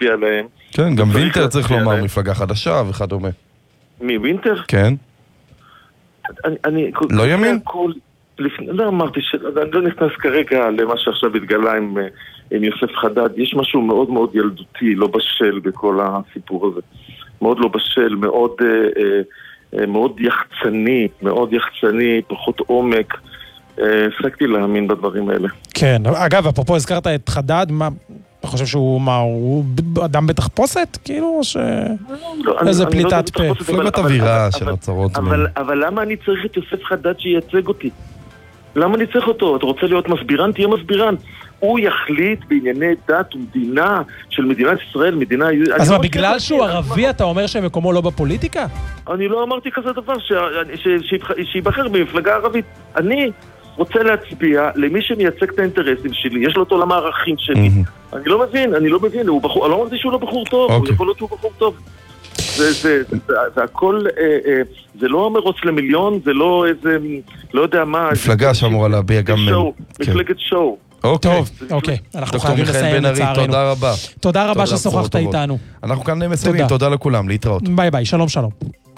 להצביע להם. כן, גם וינטר צריך לומר מפלגה חדשה וכדומה. מי, וינטר? כן. לא ימין? לא אמרתי, אני לא נכנס כרגע למה שעכשיו התגלה עם יוסף חדד. יש משהו מאוד מאוד ילדותי, לא בשל בכל הסיפור הזה. מאוד לא בשל, מאוד יחצני, פחות עומק. הפסקתי להאמין בדברים האלה. כן, אגב, אפרופו הזכרת את חדד, אתה חושב שהוא אדם בתחפושת? כאילו, איזה פליטת פה? פלגת אווירה של הצהרות זמן. אבל למה אני צריך את יוסף חדד שייצג אותי? למה אני צריך אותו? אתה רוצה להיות מסבירן? תהיה מסבירן. הוא יחליט בענייני דת ומדינה של מדינת ישראל, מדינה... אז מה, בגלל שהוא ערבי אתה אומר שמקומו לא בפוליטיקה? אני לא אמרתי כזה דבר, שיבחר במפלגה ערבית. אני רוצה להצביע למי שמייצג את האינטרסים שלי, יש לו אותו למערכים שלי. אני לא מבין, אני לא אמרתי שהוא לא בחור טוב, הוא יכול להיות שהוא בחור טוב. זה הכל, זה לא מרוץ למיליון, זה לא איזה, לא יודע מה... מפלגה שאמורה להביע גם... מפלגת שואו. טוב, אוקיי, אנחנו חייבים לסיים לצערנו. תודה רבה. תודה רבה ששוחחת איתנו. אנחנו כאן מסיימים, תודה לכולם, להתראות. ביי ביי, שלום שלום.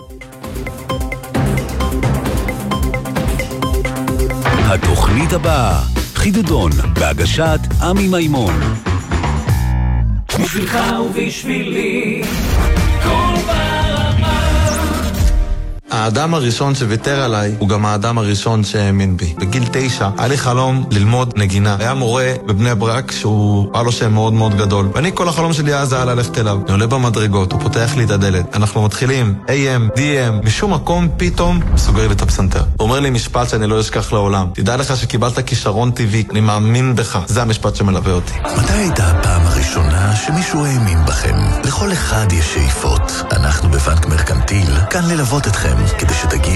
התוכנית הבאה, חידודון, בהגשת עמי מימון. בשבילך ובשבילי, כל ברמה. האדם הראשון שוויתר עליי הוא גם האדם הראשון שהאמין בי. בגיל 9 היה לי חלום ללמוד נגינה. היה מורה בבני ברק שהוא היה לו שם מאוד מאוד גדול. ואני כל החלום שלי אז היה ללכת אליו. אני עולה במדרגות, הוא פותח לי את הדלת. אנחנו מתחילים AM, DM, משום מקום פתאום סוגר לי את הפסנתר. הוא אומר לי משפט שאני לא אשכח לעולם. תדע לך שקיבלת כישרון טבעי, אני מאמין בך. זה המשפט שמלווה אותי. מתי הייתה הפעם הראשונה שמישהו האמין בכם? לכל אחד יש שאיפות. אנחנו בבנק מרקנטיל כאן ללוות אתכם כדי שתגיעו